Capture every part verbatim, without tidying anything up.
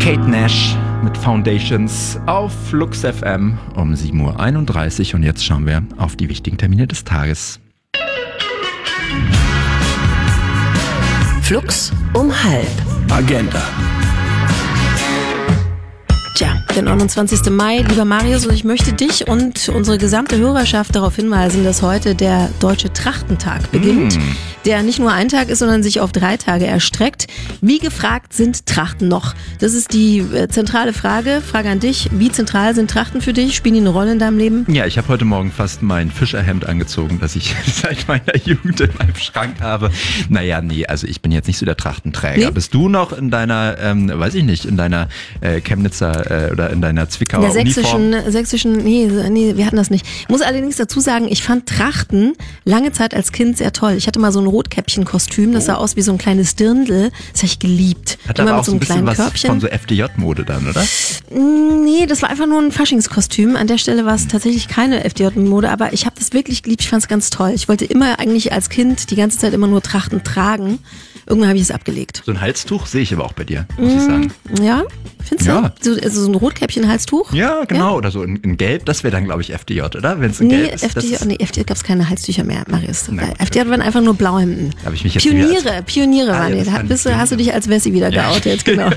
Kate Nash mit Foundations auf Flux F M um sieben Uhr einunddreißig und jetzt schauen wir auf die wichtigen Termine des Tages. Flux um halb. Agenda. Tja, der neunundzwanzigsten Mai, lieber Marius, und ich möchte dich und unsere gesamte Hörerschaft darauf hinweisen, dass heute der Deutsche Trachtentag beginnt, mm. der nicht nur ein Tag ist, sondern sich auf drei Tage erstreckt. Wie gefragt sind Trachten noch? Das ist die äh, zentrale Frage. Frage an dich, wie zentral sind Trachten für dich? Spielen die eine Rolle in deinem Leben? Ja, ich habe heute Morgen fast mein Fischerhemd angezogen, das ich seit meiner Jugend in meinem Schrank habe. Naja, nee, also ich bin jetzt nicht so der Trachtenträger. Nee? Bist du noch in deiner, ähm, weiß ich nicht, in deiner äh, Chemnitzer oder in deiner Zwickauer in der sächsischen, Uniform? sächsischen, nee, nee, wir hatten das nicht. Ich muss allerdings dazu sagen, ich fand Trachten lange Zeit als Kind sehr toll. Ich hatte mal so ein Rotkäppchenkostüm, das sah aus wie so ein kleines Dirndl. Das habe ich geliebt. Hat Immer aber mit auch so ein einem bisschen kleinen was Körbchen. von so F D J-Mode dann, oder? Nee, das war einfach nur ein Faschingskostüm. An der Stelle war es tatsächlich keine F D J-Mode, aber ich habe das wirklich geliebt. Ich fand es ganz toll. Ich wollte immer eigentlich als Kind die ganze Zeit immer nur Trachten tragen. Irgendwann habe ich es abgelegt. So ein Halstuch sehe ich aber auch bei dir, muss mmh, ich sagen. Ja, findest du? Ja. So, also so ein Rotkäppchen-Halstuch? Ja, genau. Ja. Oder so in, in Gelb, das wäre dann, glaube ich, F D J, oder? Wenn es in nee, Gelb ist. F D J, das ist nee, F D J gab es keine Halstücher mehr, Marius. Na, F D J waren einfach nur Blauhemden. Hab ich mich jetzt Pioniere, als, Pioniere ah, waren ja, die. Da bist du, hast du dich als Wessi wieder ja. geoutet, genau.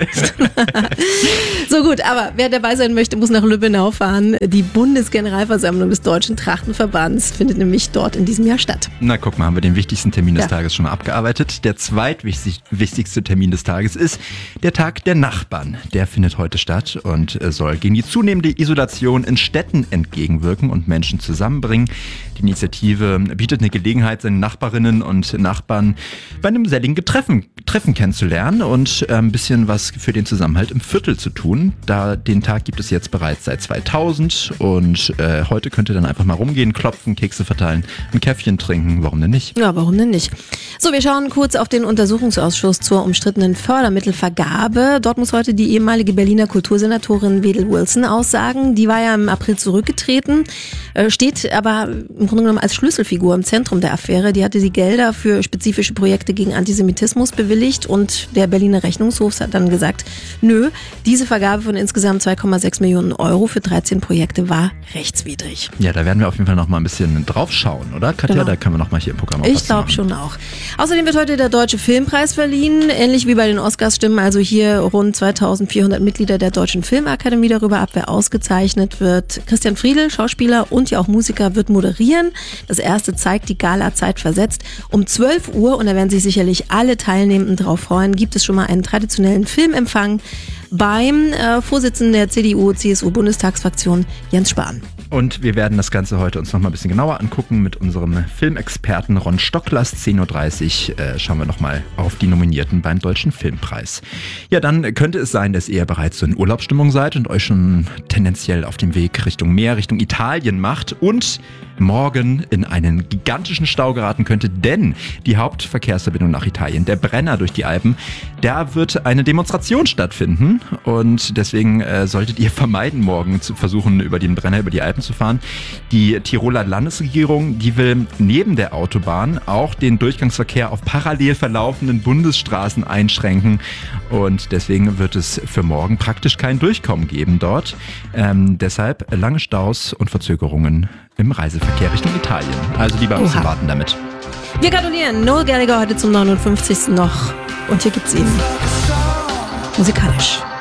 So gut, aber wer dabei sein möchte, muss nach Lübbenau fahren. Die Bundesgeneralversammlung des Deutschen Trachtenverbands findet nämlich dort in diesem Jahr statt. Na guck mal, haben wir den wichtigsten Termin des ja. Tages schon mal abgearbeitet. Der zweitwichtigste Termin des Tages ist der Tag der Nachbarn. Der findet heute statt und soll gegen die zunehmende Isolation in Städten entgegenwirken und Menschen zusammenbringen. Die Initiative bietet eine Gelegenheit, seine Nachbarinnen und Nachbarn bei einem geselligen Treffen, Treffen kennenzulernen und ein bisschen was für den Zusammenhalt im Viertel zu tun. Da den Tag gibt es jetzt bereits seit zweitausend und äh, heute könnt ihr dann einfach mal rumgehen, klopfen, Kekse verteilen, ein Käffchen trinken. Warum denn nicht? Ja, warum denn nicht? So, wir schauen kurz auf den Untersuchungsausschuss zur umstrittenen Fördermittelvergabe. Dort muss heute die ehemalige Berliner Kultursenatorin Wedel Wilson aussagen. Die war ja im April zurückgetreten, steht aber im Grunde genommen als Schlüsselfigur im Zentrum der Affäre. Die hatte die Gelder für spezifische Projekte gegen Antisemitismus bewilligt und der Berliner Rechnungshof hat dann gesagt, nö, diese Vergabe von insgesamt zwei Komma sechs Millionen Euro für dreizehn Projekte war rechtswidrig. Ja, da werden wir auf jeden Fall noch mal ein bisschen drauf schauen, oder Katja? Genau. Da können wir noch mal hier im Programm auch Ich glaube schon auch. Außerdem wird heute der Deutsche Filmpreis verliehen. Ähnlich wie bei den Oscars stimmen also hier rund zweitausendvierhundert Mitglieder der Deutschen Filmakademie darüber ab, wer ausgezeichnet wird. Christian Friedl, Schauspieler und ja auch Musiker, wird moderieren. Das erste zeigt die Gala zeitversetzt. Um zwölf Uhr, und da werden sich sicherlich alle Teilnehmenden drauf freuen, gibt es schon mal einen traditionellen Filmempfang beim äh, Vorsitzenden der C D U-C S U-Bundestagsfraktion Jens Spahn. Und wir werden das Ganze heute uns noch mal ein bisschen genauer angucken mit unserem Filmexperten Ron Stocklers. zehn Uhr dreißig äh, schauen wir noch mal auf die Nominierten beim Deutschen Filmpreis. Ja, dann könnte es sein, dass ihr bereits so in Urlaubsstimmung seid und euch schon tendenziell auf dem Weg Richtung Meer, Richtung Italien macht und morgen in einen gigantischen Stau geraten könnte, denn die Hauptverkehrsverbindung nach Italien, der Brenner durch die Alpen, da wird eine Demonstration stattfinden und deswegen äh, solltet ihr vermeiden, morgen zu versuchen, über den Brenner, über die Alpen zu fahren. Die Tiroler Landesregierung, die will neben der Autobahn auch den Durchgangsverkehr auf parallel verlaufenden Bundesstraßen einschränken und deswegen wird es für morgen praktisch kein Durchkommen geben dort. Ähm, deshalb lange Staus und Verzögerungen im Reiseverkehr Richtung Italien. Also lieber ein bisschen warten damit. Wir gratulieren Noel Gallagher heute zum neunundfünfzigsten noch und hier gibt's ihn musikalisch.